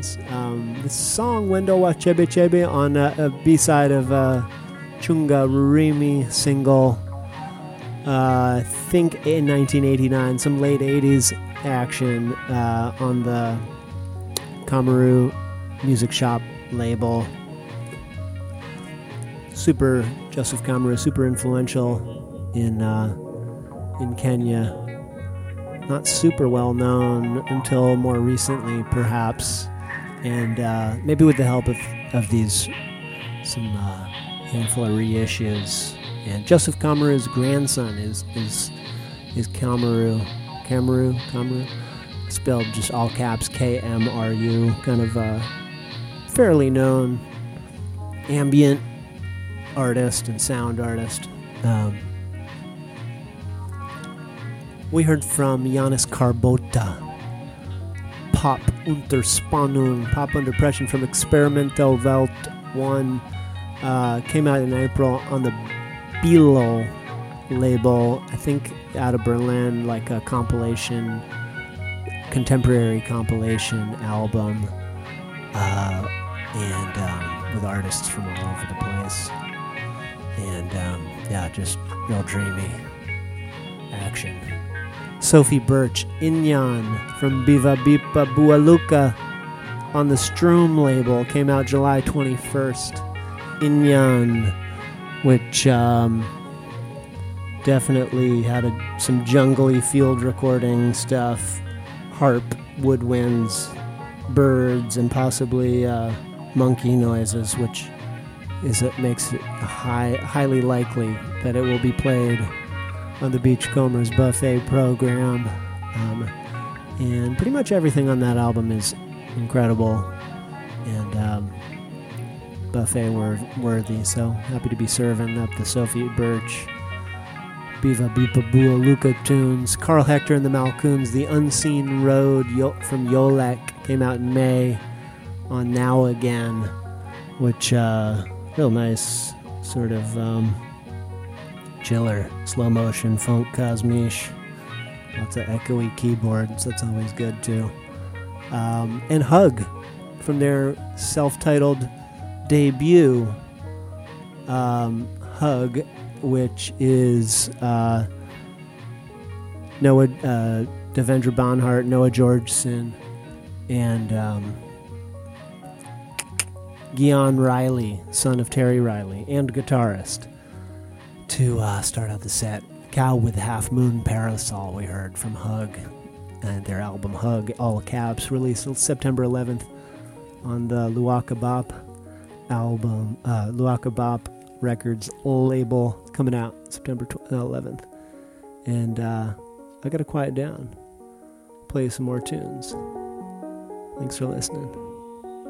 This song, Wendo wa Chebe Chebe, on a B-side of Chunga Rurimi single, I think in 1989, some late 80s action on the Kamaru Music Shop label. Joseph Kamaru, super influential in Kenya. Not super well known until more recently, perhaps, and maybe with the help of some handful of reissues. And Joseph Kamaru's grandson is Kamaru, spelled just all caps Kmru, kind of a fairly known ambient artist and sound artist. We heard from Janis Karbota, Pop unter Spannung, Pop Under Pressure from Experimental Welt 1. Came out in April on the Bilo label, I think out of Berlin, like a compilation, contemporary compilation album, and with artists from all over the place. And just real dreamy action. Sophie Birch, Inyan from Biva Bipa Bualuka on the Stroom label, came out July 21st. Inyan, which definitely had some jungly field recording stuff, harp, woodwinds, birds, and possibly monkey noises, which makes it highly likely that it will be played on the Beachcombers Buffet program. And pretty much everything on that album is incredible and Buffet worthy, so happy to be serving up the Sophie Birch Biva Bipa Bua Luka tunes. Carl Hector and the Malcoons, The Unseen Road from Yolek, came out in May on Now Again, which real nice sort of chiller, slow motion, funk, cosmiche, lots of echoey keyboards, that's always good too. And Hug from their self-titled debut, Hug, which is Noah Devendra Banhart, Noah Georgeson, and Gian Riley, son of Terry Riley, and guitarist, to start out the set. Cow with Half Moon Parasol, we heard from Hug, and their album Hug, all caps, released September 11th on the Luaka Bop album, Luaka Bop Records label, coming out September 11th. And I gotta quiet down, play some more tunes. Thanks for listening.